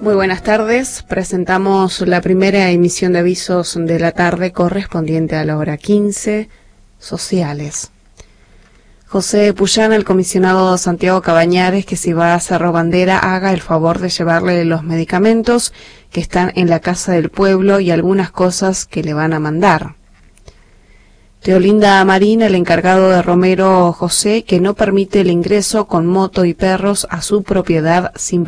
Muy buenas tardes, presentamos la primera emisión de avisos de la tarde correspondiente a la hora 15, sociales. José Puyán, el comisionado Santiago Cabañares, que si va a Cerro Bandera haga el favor de llevarle los medicamentos que están en la casa del pueblo y algunas cosas que le van a mandar. Teolinda Marín, el encargado de Romero José, que no permite el ingreso con moto y perros a su propiedad sin